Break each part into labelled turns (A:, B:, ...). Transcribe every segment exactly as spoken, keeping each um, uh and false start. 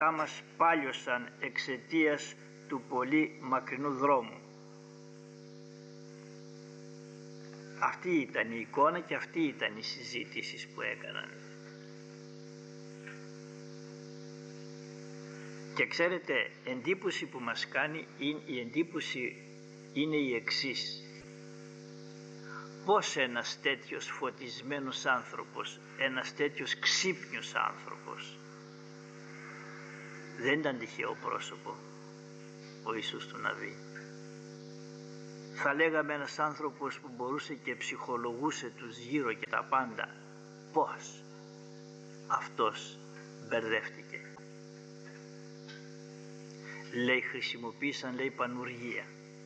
A: μας πάλιωσαν εξαιτίας του πολύ μακρινού δρόμου. Αυτή ήταν η εικόνα και αυτή ήταν η συζήτηση που έκαναν. Και ξέρετε, εντύπωση που μας κάνει, η εντύπωση είναι η εξής. Πώς ένας τέτοιος φωτισμένος άνθρωπος, ένας τέτοιος ξύπνιος άνθρωπος, δεν ήταν τυχαίο πρόσωπο ο Ιησούς του Ναβί. Θα λέγαμε ένας άνθρωπος που μπορούσε και ψυχολογούσε τους γύρω και τα πάντα. Πώς αυτός μπερδεύτηκε? Λέει, χρησιμοποίησαν, λέει, πανουργία.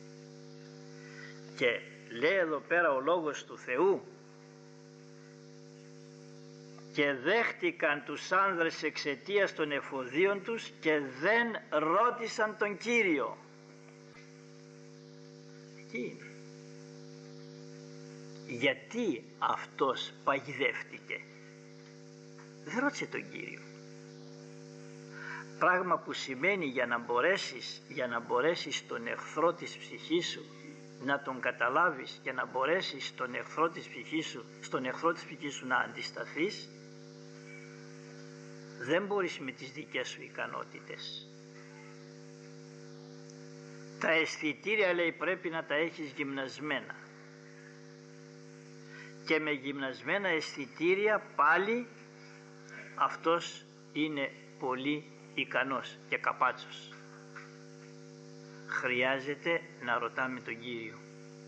A: Και λέει εδώ πέρα ο Λόγος του Θεού, και δέχτηκαν τους άνδρες εξαιτίας των εφοδίων τους και δεν ρώτησαν τον Κύριο. Τι είναι? Γιατί αυτός παγιδεύτηκε? Δεν ρώτησε τον Κύριο. Πράγμα που σημαίνει για να μπορέσεις, για να μπορέσεις τον εχθρό της ψυχής σου να τον καταλάβεις και να μπορέσεις στον εχθρό της ψυχής σου, στον εχθρό της ψυχής σου να αντισταθείς, δεν μπορείς με τις δικές σου ικανότητες. Τα αισθητήρια, λέει, πρέπει να τα έχεις γυμνασμένα. Και με γυμνασμένα αισθητήρια πάλι αυτός είναι πολύ ικανός και καπάτσος. Χρειάζεται να ρωτάμε τον Κύριο.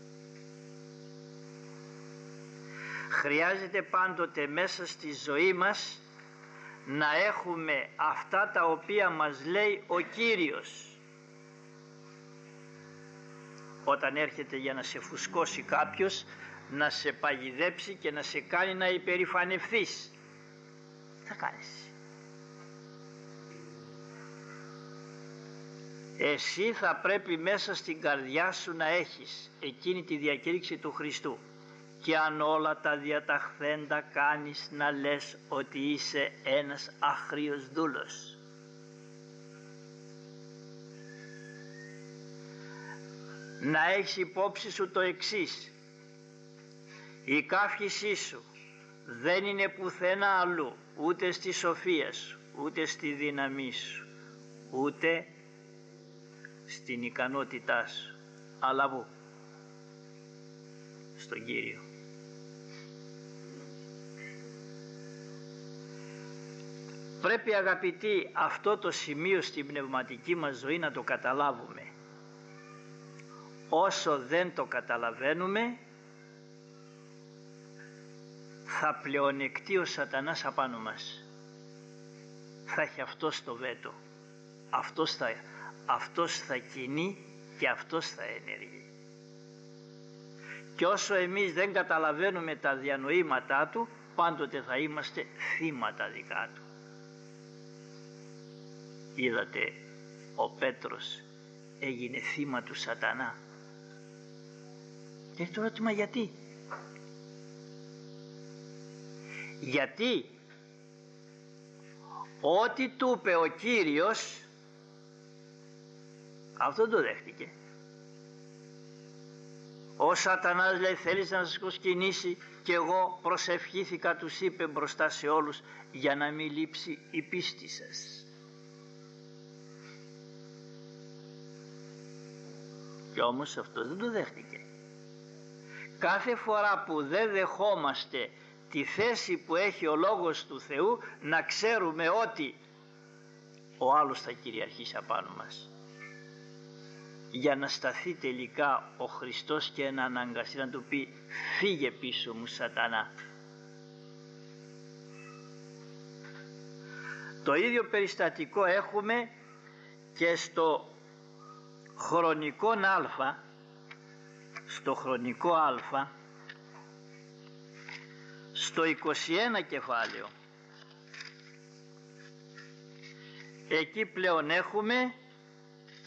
A: Χρειάζεται πάντοτε μέσα στη ζωή μας να έχουμε αυτά τα οποία μας λέει ο Κύριος. Όταν έρχεται για να σε φουσκώσει κάποιος, να σε παγιδέψει και να σε κάνει να υπερηφανευθείς, τι θα κάνεις? Εσύ θα πρέπει μέσα στην καρδιά σου να έχεις εκείνη τη διακήρυξη του Χριστού. Και αν όλα τα διαταχθέντα κάνεις, να λες ότι είσαι ένας άχριος δούλος. Να έχεις υπόψη σου το εξής. Η καύχησή σου δεν είναι πουθενά αλλού, ούτε στη σοφία σου, ούτε στη δύναμή σου, ούτε στην ικανότητά σου, αλλά πού? Στον Κύριο. Πρέπει, αγαπητοί, αυτό το σημείο στην πνευματική μας ζωή να το καταλάβουμε. Όσο δεν το καταλαβαίνουμε, θα πλεονεκτεί ο σατανάς απάνω μας. Θα έχει αυτός το βέτο. Αυτός θα, αυτός θα κινεί και αυτός θα ενεργεί. Και όσο εμείς δεν καταλαβαίνουμε τα διανοήματά του, πάντοτε θα είμαστε θύματα δικά του. Είδατε, ο Πέτρος έγινε θύμα του σατανά. Και το ερώτημα γιατί? Γιατί ό,τι του είπε ο Κύριος, αυτό το δέχτηκε. Ο σατανάς, λέει, θέλεις να σας προσκυνήσει, και εγώ προσευχήθηκα, τους είπε μπροστά σε όλους, για να μην λείψει η πίστη σας. Και όμως αυτό δεν το δέχτηκε. Κάθε φορά που δεν δεχόμαστε τη θέση που έχει ο Λόγος του Θεού, να ξέρουμε ότι ο άλλος θα κυριαρχήσει απάνω μας, για να σταθεί τελικά ο Χριστός και να αναγκαστεί να του πει, φύγε πίσω μου σατανά. Το ίδιο περιστατικό έχουμε και στο χρονικό α, στο χρονικό α, στο είκοσι ένα κεφάλαιο. Εκεί πλέον έχουμε